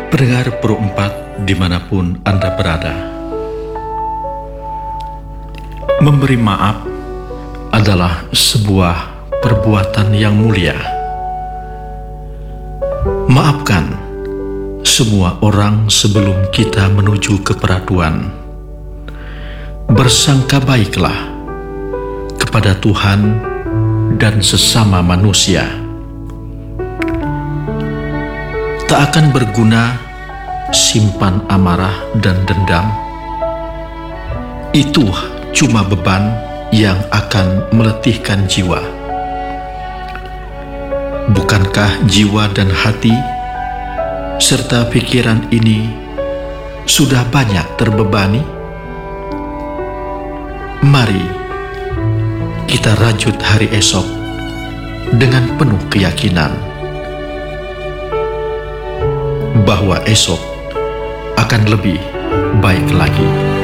Pendengar Pro 4 dimanapun Anda berada, memberi maaf adalah sebuah perbuatan yang mulia. Maafkan semua orang sebelum kita menuju keperaduan. Bersangka baiklah kepada Tuhan dan sesama manusia. Tak akan berguna simpan amarah dan dendam. Itu cuma beban yang akan meletihkan jiwa. Bukankah jiwa dan hati serta pikiran ini sudah banyak terbebani? Mari kita rajut hari esok dengan penuh keyakinan bahwa esok akan lebih baik lagi.